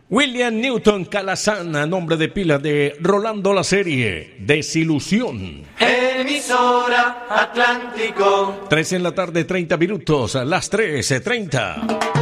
William Newton Calazán, a nombre de pila de Rolando La Serie, Desilusión. Emisora Atlántico. 3 en la tarde, 30 minutos, a las 13:30.